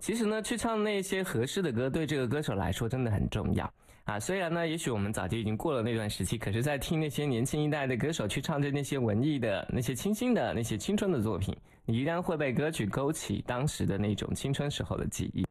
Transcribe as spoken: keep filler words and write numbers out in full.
其实呢，去唱那些合适的歌，对这个歌手来说真的很重要啊。虽然呢，也许我们早就已经过了那段时期，可是在听那些年轻一代的歌手去唱着那些文艺的、那些清新的、那些青春的作品，你依然会被歌曲勾起当时的那种青春时候的记忆。